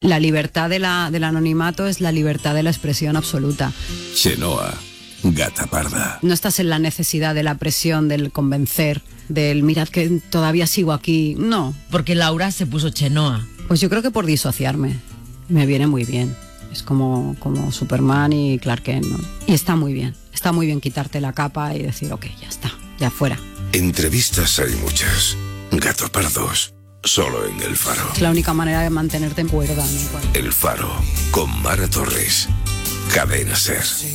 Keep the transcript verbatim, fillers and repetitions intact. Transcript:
La libertad de la, del anonimato es la libertad de la expresión absoluta. Chenoa, gata parda. No estás en la necesidad de la presión, del convencer, del mirad que todavía sigo aquí. No. Porque Laura se puso Chenoa. Pues yo creo que por disociarme. Me viene muy bien. Es como, como Superman y Clark Kent, ¿no? Y está muy bien. Está muy bien quitarte la capa y decir, ok, ya está, ya fuera. Entrevistas hay muchas. Gato Pardos, solo en El Faro. Es la única manera de mantenerte en cuerda, ¿no? El Faro, con Mara Torres. Cadena Ser.